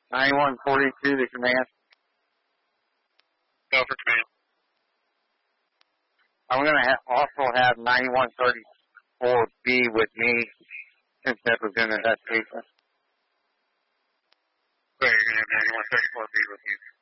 9142 to command. Go for command. I'm going to also have 9134B with me since that was an investigation. So you're going to have 9134B with you.